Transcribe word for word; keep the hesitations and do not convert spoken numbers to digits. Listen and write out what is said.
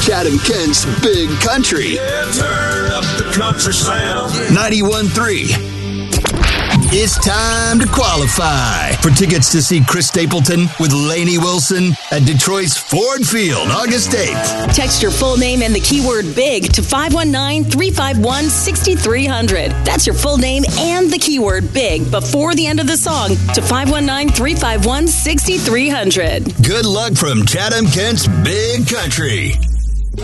Chatham Kent's Big Country. Yeah, turn up the country sound. ninety-one point three. It's time to qualify for tickets to see Chris Stapleton with Lainey Wilson at Detroit's Ford Field, August eighth. Text your full name and the keyword BIG to five one nine, three five one, six three zero zero. That's your full name and the keyword BIG before the end of the song to five one nine, three five one, six three zero zero. Good luck from Chatham Kent's Big Country.